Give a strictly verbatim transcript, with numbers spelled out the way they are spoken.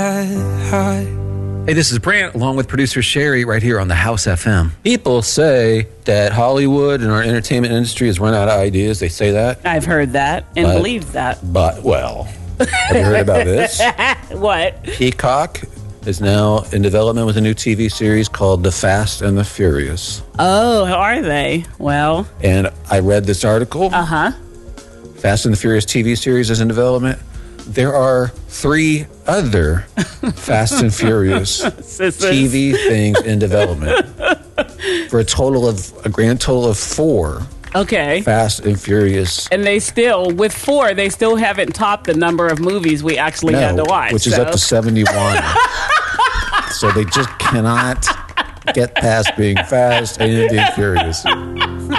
Hey, this is Brant, along with producer Sherry, right here on the House F M. People say that Hollywood and our entertainment industry has run out of ideas. They say that. I've heard that and But- believed that. But, well, have you heard about this? What? Peacock is now in development with a new T V series called The Fast and the Furious. Oh, are they? Well, And I read this article. uh-huh. Fast and the Furious T V series is in development. There are three other Fast and Furious T V things in development for a total of a grand total of four Okay. Fast and Furious. And they still, with four, they still haven't topped the number of movies we actually had to watch. which is so. up to seventy-one. So they just cannot get past being fast and being furious.